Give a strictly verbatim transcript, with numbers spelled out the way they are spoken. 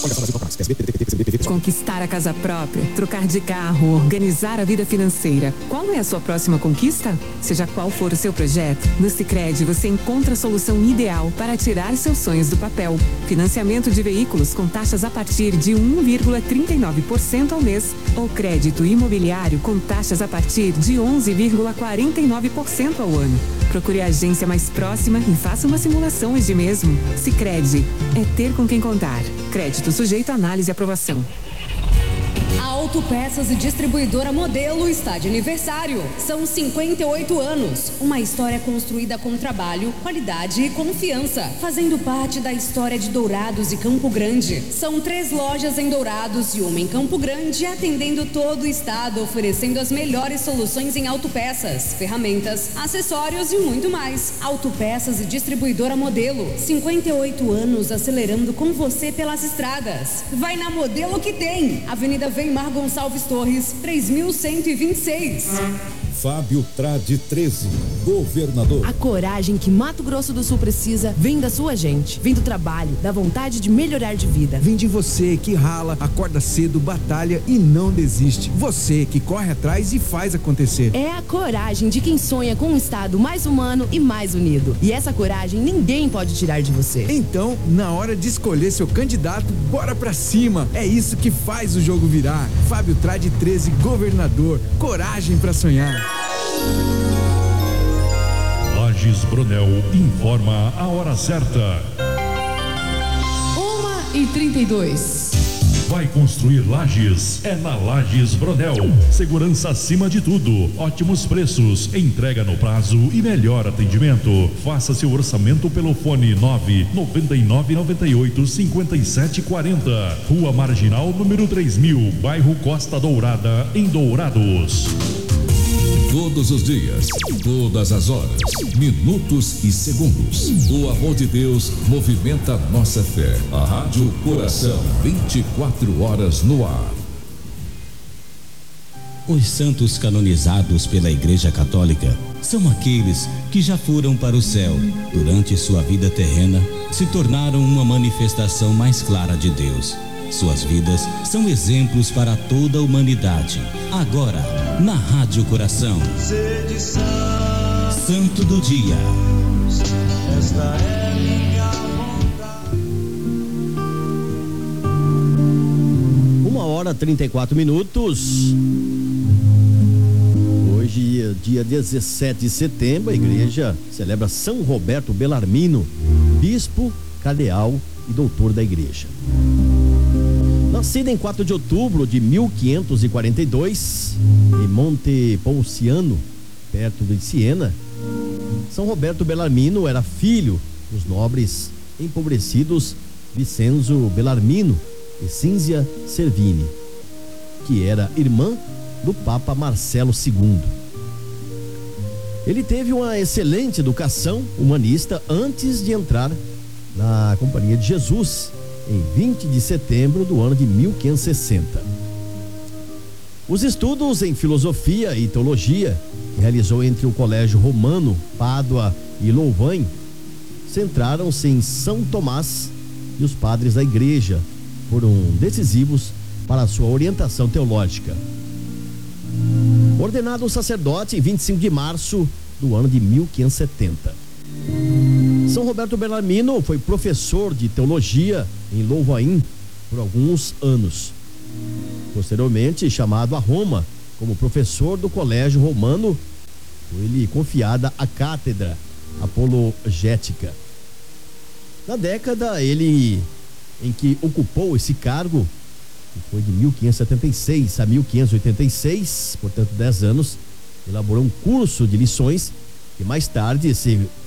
Conquistar a casa própria, trocar de carro, organizar a vida financeira. Qual é a sua próxima conquista? Seja qual for o seu projeto, no Sicredi você encontra a solução ideal para tirar seus sonhos do papel. Financiamento de veículos com taxas a partir de um vírgula trinta e nove por cento ao mês ou crédito imobiliário com taxas a partir de onze vírgula quarenta e nove por cento ao ano. Procure a agência mais próxima e faça uma simulação hoje mesmo. Sicredi, é ter com quem contar. Crédito sujeito a análise e aprovação. A Autopeças e Distribuidora Modelo está de aniversário. São cinquenta e oito anos. Uma história construída com trabalho, qualidade e confiança. Fazendo parte da história de Dourados e Campo Grande. São três lojas em Dourados e uma em Campo Grande, atendendo todo o estado, oferecendo as melhores soluções em autopeças, ferramentas, acessórios e muito mais. Autopeças e Distribuidora Modelo. cinquenta e oito anos acelerando com você pelas estradas. Vai na Modelo que tem. Avenida Weimar Gonçalves Torres, três mil cento e vinte e seis. Fábio Trade treze, governador. A coragem que Mato Grosso do Sul precisa vem da sua gente, vem do trabalho, da vontade de melhorar de vida. Vem de você que rala, acorda cedo, batalha e não desiste. Você que corre atrás e faz acontecer. É a coragem de quem sonha com um estado mais humano e mais unido. E essa coragem ninguém pode tirar de você. Então, na hora de escolher seu candidato, bora pra cima. É isso que faz o jogo virar. Fábio Trade treze, governador. Coragem pra sonhar. Lages Bronel informa a hora certa. uma e trinta e dois. Vai construir Lages? É na Lages Bronel. Segurança acima de tudo. Ótimos preços, entrega no prazo e melhor atendimento. Faça seu orçamento pelo fone nove nove nove nove oito cinco sete quatro zero. Rua Marginal, número três mil, bairro Costa Dourada, em Dourados. Todos os dias, todas as horas, minutos e segundos. O amor de Deus movimenta nossa fé. A Rádio Coração, vinte e quatro horas no ar. Os santos canonizados pela Igreja Católica são aqueles que já foram para o céu. Durante sua vida terrena, se tornaram uma manifestação mais clara de Deus. Suas vidas são exemplos para toda a humanidade. Agora, na Rádio Coração, Santo do Dia. Esta é minha vontade. Uma hora trinta e quatro minutos. Hoje, dia dezessete de setembro, a igreja celebra São Roberto Bellarmino, bispo, cardeal e doutor da igreja. Nascido em quatro de outubro de mil quinhentos e quarenta e dois, em Montepulciano, perto de Siena, São Roberto Bellarmino era filho dos nobres empobrecidos Vincenzo Bellarmino e Cínzia Servini, que era irmã do Papa Marcelo segundo. Ele teve uma excelente educação humanista antes de entrar na Companhia de Jesus, em vinte de setembro do ano de mil quinhentos e sessenta. Os estudos em filosofia e teologia que realizou entre o Colégio Romano, Pádua e Louvain centraram-se em São Tomás, e os padres da igreja foram decisivos para a sua orientação teológica. Ordenado sacerdote em vinte e cinco de março do ano de mil quinhentos e setenta. São Roberto Bellarmino foi professor de teologia em Louvain por alguns anos. Posteriormente, chamado a Roma como professor do Colégio Romano, foi-lhe confiada a cátedra apologética. Na década ele, em que ocupou esse cargo, que foi de mil quinhentos e setenta e seis a mil quinhentos e oitenta e seis, portanto dez anos, elaborou um curso de lições que mais tarde se